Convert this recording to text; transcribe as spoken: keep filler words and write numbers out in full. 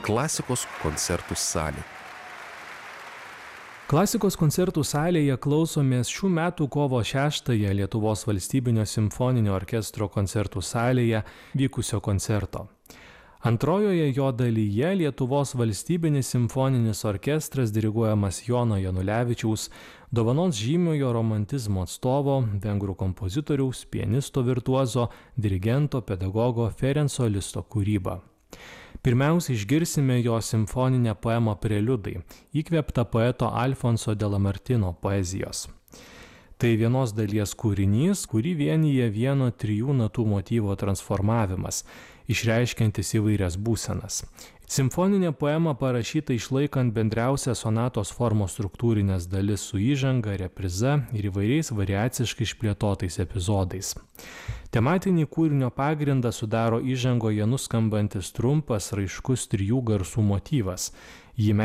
Klasikos koncertų salė. Klasikos koncertų salėje klausomės šių metų kovo šeštąją Lietuvos valstybinio simfoninio orkestro koncertų salėje vykusio koncerto. Antrojoje jo dalyje Lietuvos valstybinis simfoninis orkestras diriguojamas Jono Janulevičiaus dovanos žymiojo romantizmo atstovo, vengrų kompozitoriaus, pianisto virtuozo, dirigento, pedagogo Ferenco Listo kūrybą. Pirmiausia, išgirsime jo simfoninę poemą Preliudai, įkvėptą poeto Alfonso de Lamartino poezijos. Tai vienos dalies kūrinys, kurį vienyje vieno trijų natų motyvo transformavimas, išreiškiantis įvairias būsenas. Simfoninė poema parašyta išlaikant bendriausią sonatos formos struktūrinės dalis su įžanga, repriza ir įvairiais variaciškai išplėtotais epizodais. Tematinį kūrinio pagrindą sudaro įžangoje nuskambantis trumpas, raiškus trijų garsų motyvas. Jį